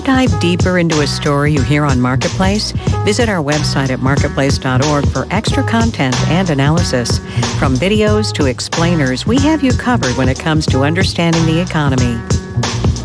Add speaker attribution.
Speaker 1: to dive deeper into a story you hear on Marketplace? Visit our website at marketplace.org for extra content and analysis. From videos to explainers, we have you covered when it comes to understanding the economy.